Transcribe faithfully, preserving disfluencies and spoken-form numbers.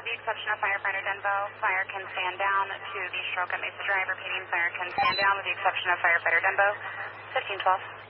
the exception of firefighter Denbo, fire can stand down to the stroke at Mesa Drive. Repeating, fire can stand down with the exception of firefighter Denbo. fifteen twelve.